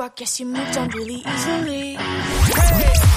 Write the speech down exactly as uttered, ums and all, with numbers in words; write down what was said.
I guess you moved on really easily. Hey!